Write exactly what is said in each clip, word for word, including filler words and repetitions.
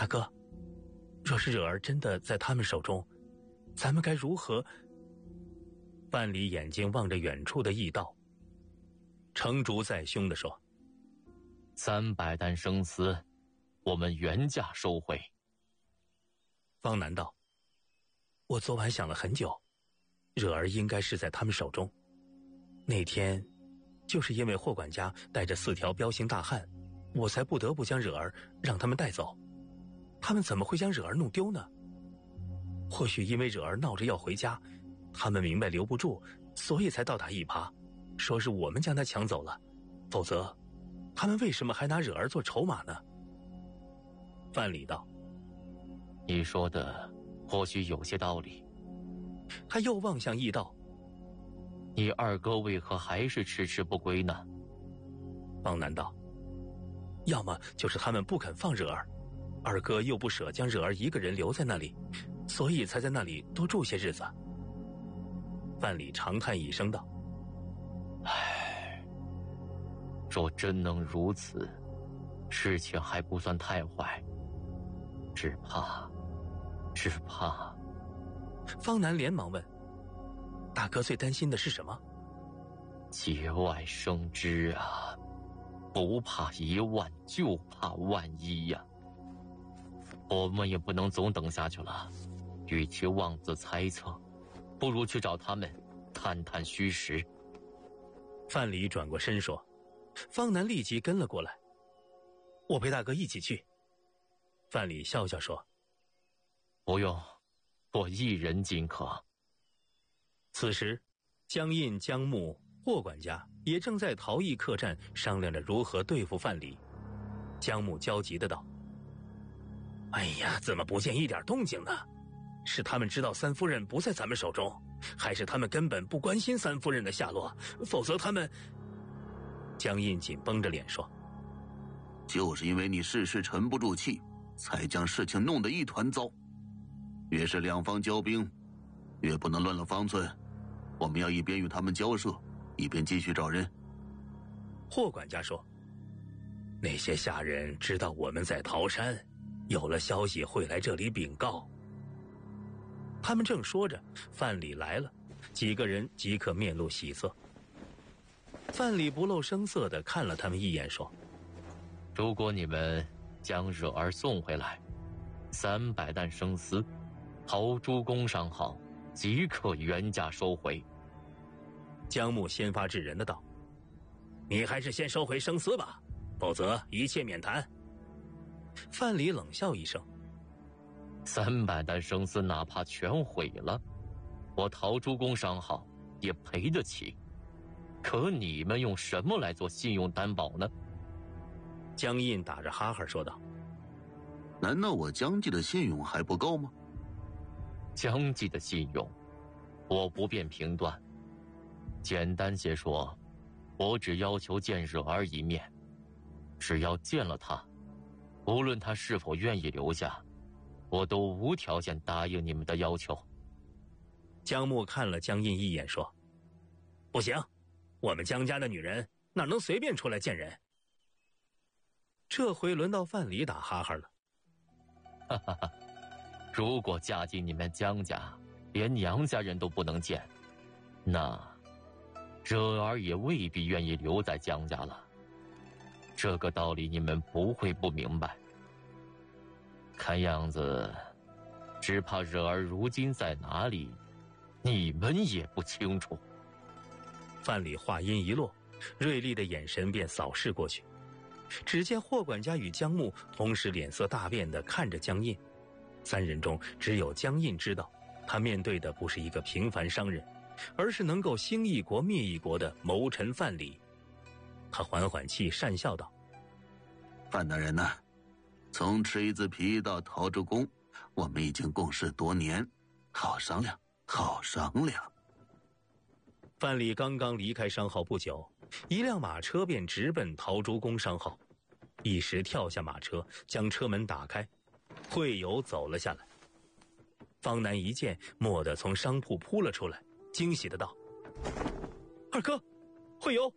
大哥，若是惹儿真的在他们手中，咱们该如何？范蠡眼睛望着远处的驿道，成竹在胸地说： 三百担生丝，我们原价收回。 方南道：我昨晚想了很久，惹儿应该是在他们手中。那天就是因为霍管家带着四条彪形大汉，我才不得不将惹儿让他们带走。他们怎么会将惹儿弄丢呢？或许因为惹儿闹着要回家，他们明白留不住，所以才倒打一耙，说是我们将他抢走了。否则他们为什么还拿惹儿做筹码呢？范蠡道： 你说的或许有些道理。 他又望向驿道： 你二哥为何还是迟迟不归呢？ 方南道：要么就是他们不肯放惹儿，二哥又不舍将惹儿一个人留在那里，所以才在那里多住些日子。范蠡长叹一声道： 唉，若真能如此，事情还不算太坏，只怕只怕…… 方南连忙问：大哥最担心的是什么？ 节外生枝啊，不怕一万就怕万一呀、啊！我们也不能总等下去了，与其妄自猜测，不如去找他们探探虚实。 范蠡转过身说。方南立即跟了过来：我陪大哥一起去。范蠡笑笑说： 不用，我一人尽可。 此时江印、江木、霍管家也正在陶邑客栈商量着如何对付范蠡。江木焦急的道：哎呀，怎么不见一点动静呢？是他们知道三夫人不在咱们手中，还是他们根本不关心三夫人的下落？否则他们……江印紧绷着脸说： 就是因为你事事沉不住气，才将事情弄得一团糟。越是两方交兵，越不能乱了方寸。我们要一边与他们交涉，一边继续找人。 霍管家说：那些下人知道我们在桃山，有了消息会来这里禀告。他们正说着，范蠡来了，几个人即刻面露喜色。范蠡不露声色地看了他们一眼说： 如果你们将惹儿送回来，三百担生丝，陶朱公商号，即可原价收回。 江木先发制人的道：你还是先收回生丝吧，否则一切免谈。范蠡冷笑一声： 三百担生丝哪怕全毁了，我陶朱公商号也赔得起。可你们用什么来做信用担保呢？ 江印打着哈哈说道： 难道我江记的信用还不够吗？ 江记的信用我不便评断，简单些说，我只要求见惹儿一面，只要见了他，无论他是否愿意留下，我都无条件答应你们的要求。 江木看了江印一眼说：不行，我们江家的女人哪能随便出来见人？这回轮到范蠡打哈哈了。 哈哈哈，如果嫁进你们江家，连娘家人都不能见，那惹儿也未必愿意留在江家了。这个道理你们不会不明白。看样子，只怕惹儿如今在哪里，你们也不清楚。 范蠡话音一落，锐利的眼神便扫视过去。只见霍管家与江木同时脸色大变地看着江印，三人中只有江印知道，他面对的不是一个平凡商人，而是能够兴一国灭一国的谋臣范蠡。他缓缓气，讪笑道： 范大人呐、啊，从锤子皮到陶朱公，我们已经共事多年，好商量，好商量。 范蠡刚刚离开商号不久，一辆马车便直奔陶朱公商号，一时跳下马车，将车门打开，会友走了下来。方南一见，蓦地从商铺扑了出来，惊喜的道：二哥，会友！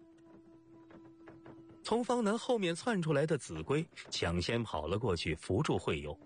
从方南后面窜出来的子规抢先跑了过去，扶住会友，